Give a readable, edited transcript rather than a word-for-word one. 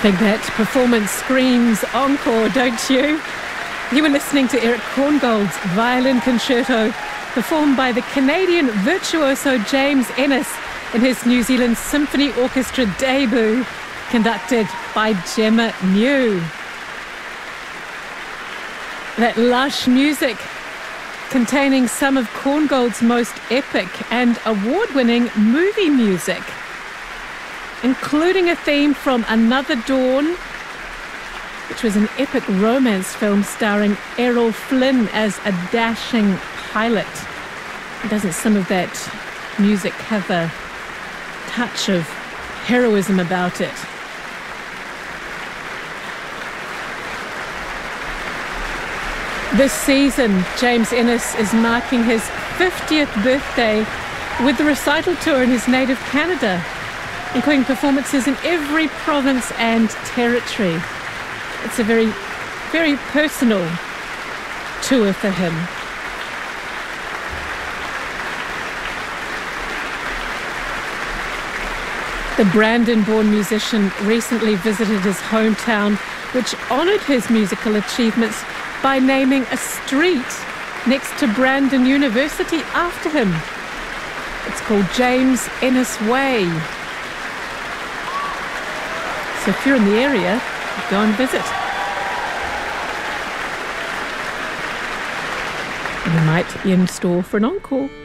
think that performance screams encore, don't you? You were listening to Erich Korngold's violin concerto, performed by the Canadian virtuoso James Ennis in his New Zealand Symphony Orchestra debut, conducted by Gemma New. That lush music containing some of Korngold's most epic and award-winning movie music, including a theme from Another Dawn, which was an epic romance film starring Errol Flynn as a dashing pilot. Doesn't some of that music have a touch of heroism about it? This season, James Ennis is marking his 50th birthday with the recital tour in his native Canada, including performances in every province and territory. It's a very, very personal tour for him. The Brandon-born musician recently visited his hometown, which honoured his musical achievements by naming a street next to Brandon University after him. It's called James Ennis Way. So if you're in the area, go and visit. You might be in store for an encore.